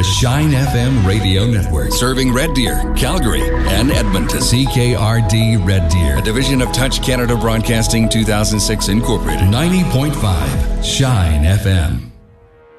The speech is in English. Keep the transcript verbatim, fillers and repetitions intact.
Shine F M radio network, serving Red Deer, Calgary, and Edmonton. C K R D Red Deer, a division of Touch Canada Broadcasting two thousand six Incorporated. ninety point five Shine F M.